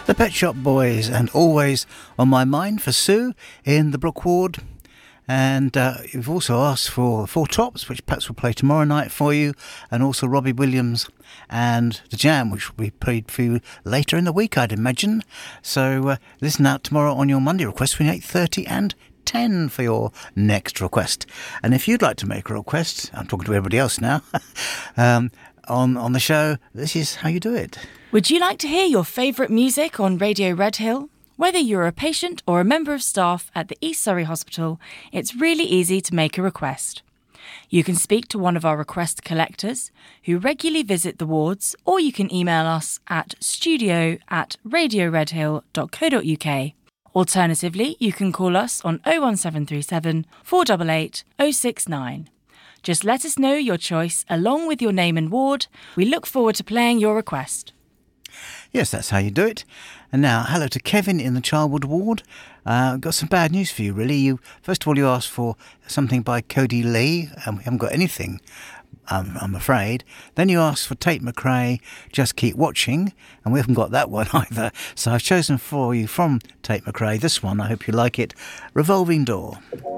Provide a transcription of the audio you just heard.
The Pet Shop Boys, and Always on My Mind for Sue in the Brook Ward. And you've also asked for Four Tops, which Pats will play tomorrow night for you, and also Robbie Williams and The Jam, which will be played for you later in the week, I'd imagine. So listen out tomorrow on your Monday request between 8:30 and 10 for your next request. And if you'd like to make a request, I'm talking to everybody else now, on the show, this is how you do it. Would you like to hear your favourite music on Radio Redhill? Whether you're a patient or a member of staff at the East Surrey Hospital, it's really easy to make a request. You can speak to one of our request collectors who regularly visit the wards, or you can email us at studio@radioredhill.co.uk. Alternatively, you can call us on 01737 488 069. Just let us know your choice along with your name and ward. We look forward to playing your request. Yes, that's how you do it. And now, hello to Kevin in the Charwood ward. Got some bad news for you, really. First of all, you asked for something by Cody Lee, and we haven't got anything, I'm afraid. Then you asked for Tate McRae, Just Keep Watching, and we haven't got that one either. So I've chosen for you from Tate McRae this one. I hope you like it. Revolving Door.